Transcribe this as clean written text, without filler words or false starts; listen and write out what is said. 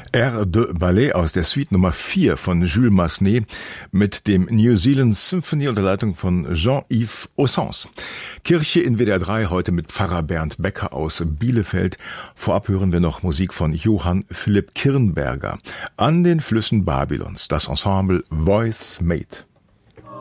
Air de Ballet aus der Suite Nummer 4 von Jules Massenet mit dem New Zealand Symphony unter Leitung von Jean-Yves Ossens. Kirche in WDR 3 heute mit Pfarrer Bernd Becker aus Bielefeld. Vorab hören wir noch Musik von Johann Philipp Kirnberger. An den Flüssen Babylons, das Ensemble Voice Made.